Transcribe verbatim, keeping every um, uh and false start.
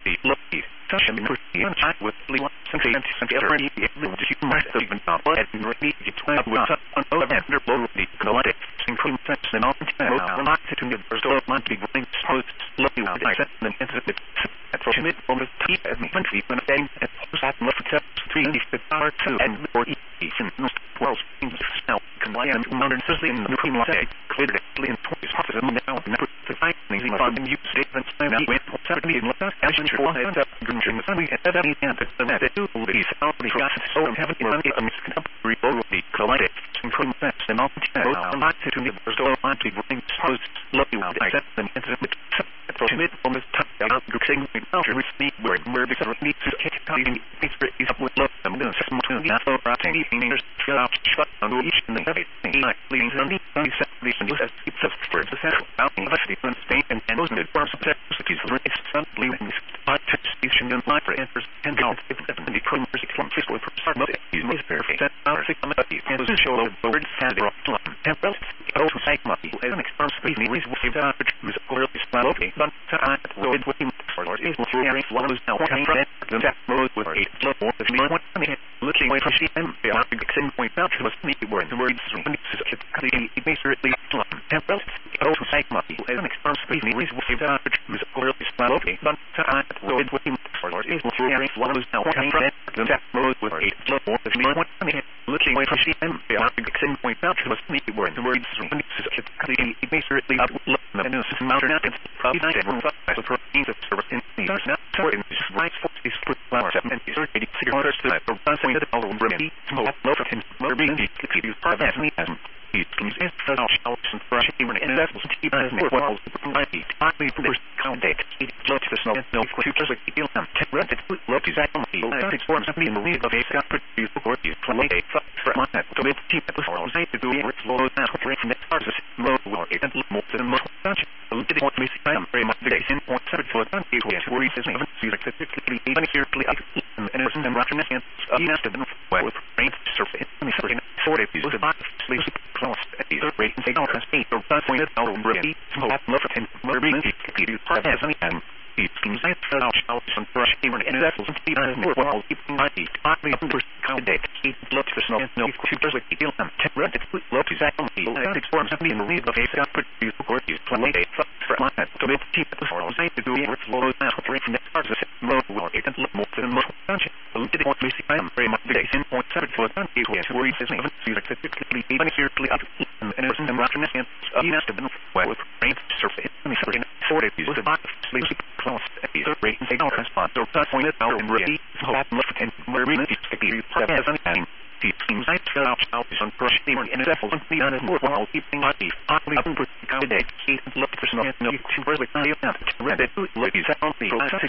the lucky session for the unshot with the one since the anti-security the human rights of even not blood and really get to have with an over blow the collective including sense and all the not to the first of month be running supposed lucky with the set and into the for mid on the team as the country when a thing and that left to three the power two and or even twelve now combined modern system in the nuclear law clearly in twenty offices now never to find things in funding use statements and with seventy and less as you want to during the sunny and that and the net to the south the gas so have it on the misconception the collective including sense and all the not to the first of month be running supposed lucky with the set and into the for mid on this time out saying we now receive where where the needs to take time is up with love them going to some to the so writing engineers shut shut on each and everything like leading to the set the as it's a for the central out university in Spain and those mid forms of securities for its simply by station and my answers and go if the commercial from fiscal for start but is most perfect that our six and the show of the words and and well to say money as an expense reason is with the was already small okay but time so it was for is very flows now and that mode with eight level if you want looking away from she and the same point out to us need the word the words it makes it and well to say money as an expense reason is with the was already small okay but time so it was for is very flows now and that mode with eight level if you want looking away from she and the same point out to us need the word the words it makes it and this is mounted out it's probably not everyone so for means of service in the not for in this right for this put flower seven and thirty six orders to that for something that all over me smoke low for him more being the keep part as me as he comes in for our shouts and fresh even and that was keep as more well ninety finally for this count date it floats the snow no futures like feel them red it look exactly that it forms me in the lead of a got produced for you play a for my that to it keep it for say to do it flow out for from the stars low or it more than more such look at what we see I'm very much the in point seven for that is where he says even see like typically even here play and and and rocking and he has to be well with rain surface and for in for it is about sleep close at the rate and take out the speed or that point out on really so that love and more being the part as any and it seems like that out some brush even and that was more well keeping my feet I mean first candidate he looked for snow no two does like feel them red it look exactly that forms me in the lead of a got produced for you play a for my to be keep it for all say to do it flows out from the stars of low or it look more than more function look at what we see I'm very much the in point seven for that is where he says even see like typically even here play and and it's in the rocking and he has to be well with rain surface and for in for it is about sleep close at the rate and take out response or that point out and really so that look and where we need to be part as anything it seems like that out out on brush even in the devil and the other more while keeping my feet partly up for candidate he looked for snow no two really not red it look exactly